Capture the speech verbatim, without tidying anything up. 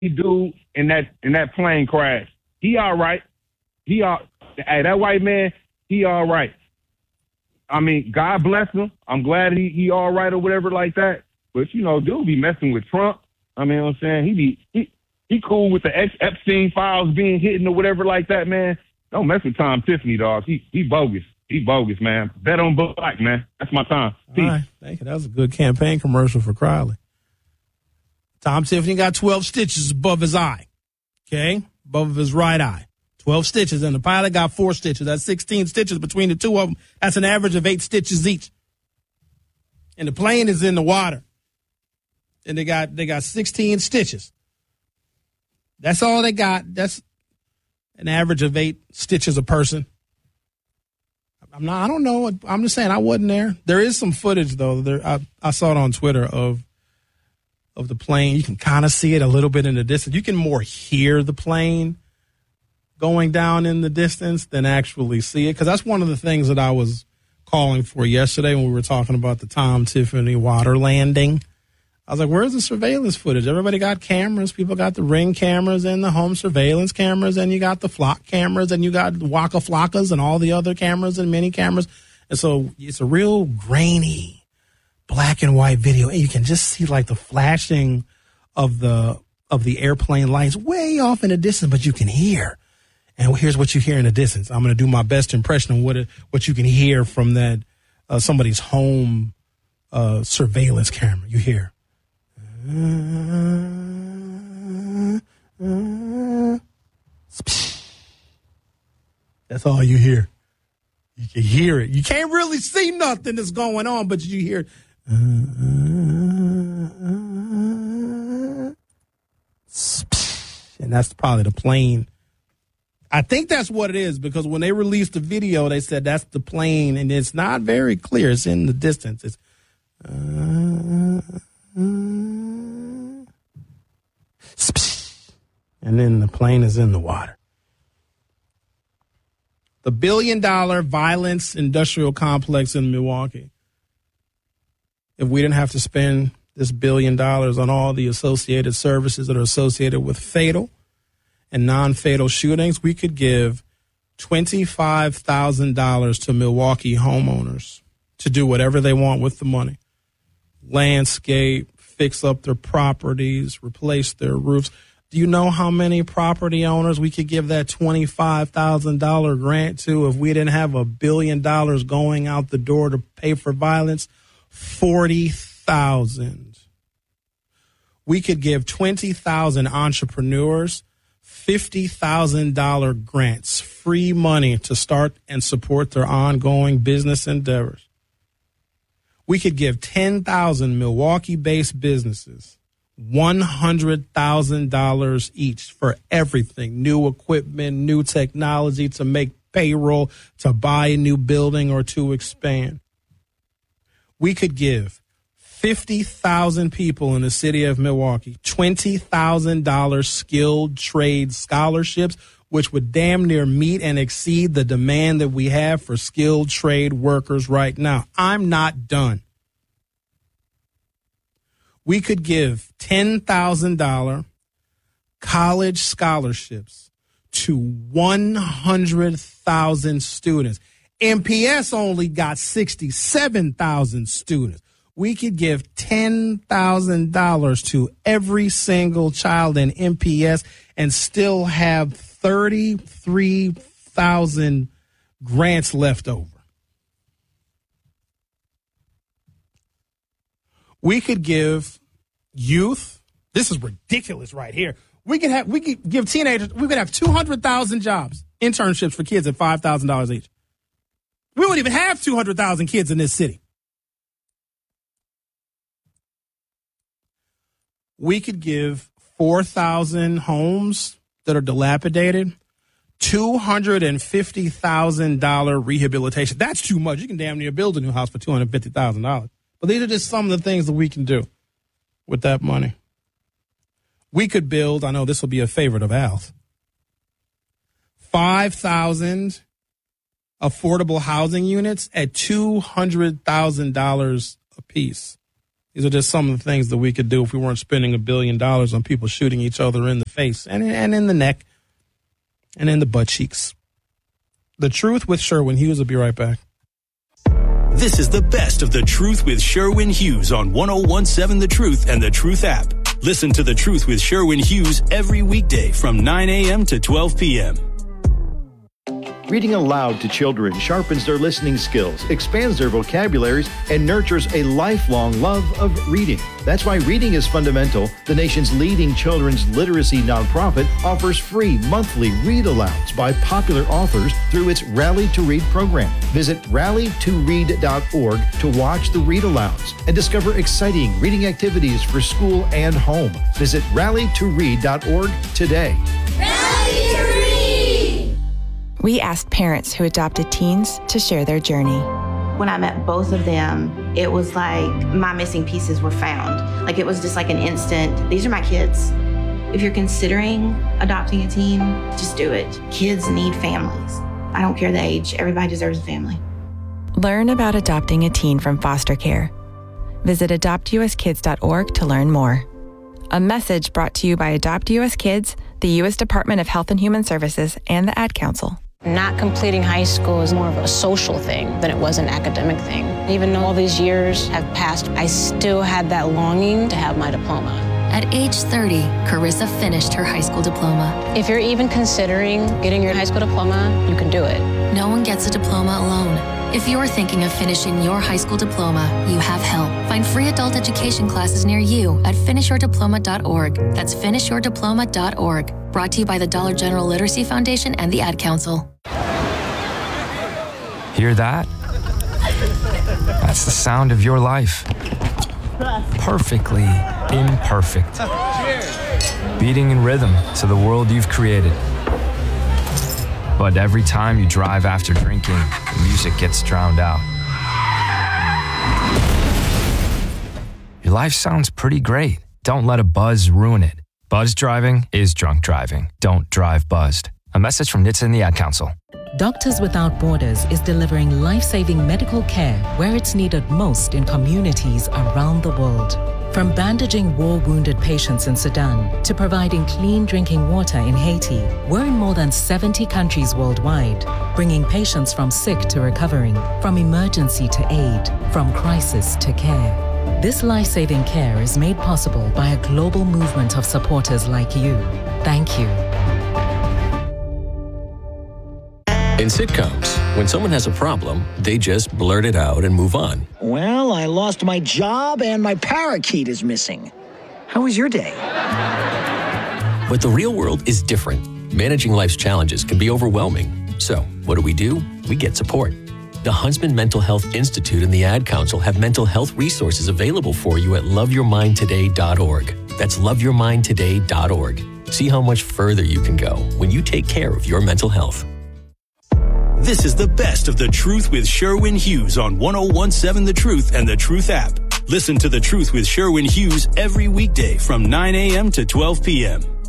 dude in that in that plane crash. He all right. He all hey, that white man, he all right. I mean, God bless him. I'm glad he, he all right or whatever like that. But, you know, dude be messing with Trump. I mean, you know what I'm saying? He be he, he cool with the Epstein files being hidden or whatever like that, man. Don't mess with Tom Tiffany, dog. He he bogus. He bogus, man. Bet on black, man. That's my time. Peace. All right. Thank you. That was a good campaign commercial for Crowley. Tom Tiffany got twelve stitches above his eye. Okay? Above his right eye. twelve stitches. And the pilot got four stitches. That's sixteen stitches between the two of them. That's an average of eight stitches each. And the plane is in the water. And they got they got sixteen stitches. That's all they got. That's an average of eight stitches a person. I'm not. I don't know. I'm just saying I wasn't there. There is some footage though. There, I, I saw it on Twitter of of the plane. You can kind of see it a little bit in the distance. You can more hear the plane going down in the distance than actually see it, because that's one of the things that I was calling for yesterday when we were talking about the Tom Tiffany water landing. I was like, where's the surveillance footage? Everybody got cameras. People got the Ring cameras and the home surveillance cameras, and you got the flock cameras, and you got Waka Flockas and all the other cameras and mini cameras. And so it's a real grainy black and white video. And you can just see like the flashing of the of the airplane lights way off in the distance, but you can hear. And here's what you hear in the distance. I'm going to do my best impression of what it, what you can hear from that uh, somebody's home uh, surveillance camera. You hear. That's all you hear. You can hear it. You can't really see nothing that's going on, but you hear it. And that's probably the plane. I think that's what it is, because when they released the video, they said that's the plane, and it's not very clear. It's in the distance. It's uh, and then the plane is in the water. The billion-dollar violence industrial complex in Milwaukee. If we didn't have to spend this billion dollars on all the associated services that are associated with fatal and non-fatal shootings, we could give twenty-five thousand dollars to Milwaukee homeowners to do whatever they want with the money. Landscape, fix up their properties, replace their roofs. Do you know how many property owners we could give that twenty-five thousand dollars grant to if we didn't have a billion dollars going out the door to pay for violence? forty thousand. We could give twenty thousand entrepreneurs fifty thousand dollars grants, free money to start and support their ongoing business endeavors. We could give ten thousand Milwaukee-based businesses one hundred thousand dollars each for everything, new equipment, new technology, to make payroll, to buy a new building, or to expand. We could give fifty thousand people in the city of Milwaukee twenty thousand dollars skilled trade scholarships, which would damn near meet and exceed the demand that we have for skilled trade workers right now. I'm not done. We could give ten thousand dollars college scholarships to one hundred thousand students. M P S only got sixty-seven thousand students. We could give ten thousand dollars to every single child in M P S and still have thirty-three thousand grants left over. We could give youth, this is ridiculous right here. We could have, we could give teenagers, we could have two hundred thousand jobs, internships for kids at five thousand dollars each. We wouldn't even have two hundred thousand kids in this city. We could give four thousand homes that are dilapidated two hundred fifty thousand dollars rehabilitation. That's too much. You can damn near build a new house for two hundred fifty thousand dollars. But these are just some of the things that we can do with that money. We could build, I know this will be a favorite of Al's, five thousand affordable housing units at two hundred thousand dollars apiece. These are just some of the things that we could do if we weren't spending a billion dollars on people shooting each other in the face and, and in the neck and in the butt cheeks. The Truth with Sherwin Hughes will be right back. This is the best of The Truth with Sherwin Hughes on one oh one seven The Truth and The Truth app. Listen to The Truth with Sherwin Hughes every weekday from nine a.m. to twelve p.m. Reading aloud to children sharpens their listening skills, expands their vocabularies, and nurtures a lifelong love of reading. That's why Reading is Fundamental, the nation's leading children's literacy nonprofit, offers free monthly read-alouds by popular authors through its Rally to Read program. Visit rally to read dot org to watch the read-alouds and discover exciting reading activities for school and home. Visit rally to read dot org today. Rally to Read! We asked parents who adopted teens to share their journey. When I met both of them, it was like my missing pieces were found. Like it was just like an instant, these are my kids. If you're considering adopting a teen, just do it. Kids need families. I don't care the age, everybody deserves a family. Learn about adopting a teen from foster care. Visit adopt u s kids dot org to learn more. A message brought to you by Adopt U S Kids, the U S Department of Health and Human Services, and the Ad Council. Not completing high school is more of a social thing than it was an academic thing. Even though all these years have passed, I still had that longing to have my diploma. At age thirty, Carissa finished her high school diploma. If you're even considering getting your high school diploma, you can do it. No one gets a diploma alone. If you're thinking of finishing your high school diploma, you have help. Find free adult education classes near you at finish your diploma dot org. That's finish your diploma dot org. Brought to you by the Dollar General Literacy Foundation and the Ad Council. Hear that? That's the sound of your life. Perfectly imperfect. Beating in rhythm to the world you've created. But every time you drive after drinking, the music gets drowned out. Your life sounds pretty great. Don't let a buzz ruin it. Buzz driving is drunk driving. Don't drive buzzed. A message from N H T S A and the Ad Council. Doctors Without Borders is delivering life-saving medical care where it's needed most in communities around the world. From bandaging war-wounded patients in Sudan to providing clean drinking water in Haiti, we're in more than seventy countries worldwide, bringing patients from sick to recovering, from emergency to aid, from crisis to care. This life-saving care is made possible by a global movement of supporters like you. Thank you. In sitcoms, when someone has a problem, they just blurt it out and move on. Well, I lost my job and my parakeet is missing. How was your day? But the real world is different. Managing life's challenges can be overwhelming. So, what do we do? We get support. The Huntsman Mental Health Institute and the Ad Council have mental health resources available for you at love your mind today dot org. That's love your mind today dot org. See how much further you can go when you take care of your mental health. This is the best of The Truth with Sherwin Hughes on one oh one seven The Truth and The Truth app. Listen to The Truth with Sherwin Hughes every weekday from nine a.m. to twelve p.m.